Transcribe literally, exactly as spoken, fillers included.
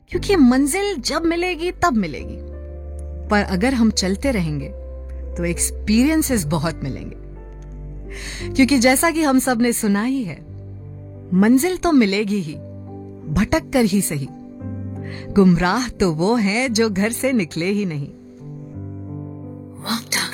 क्योंकि मंजिल जब मिलेगी तब मिलेगी, पर अगर हम चलते रहेंगे तो एक्सपीरियंसेस बहुत मिलेंगे। क्योंकि जैसा कि हम सब ने सुना ही है, मंजिल तो मिलेगी ही, भटक कर ही सही। गुमराह तो वो हैं जो घर से निकले ही नहीं।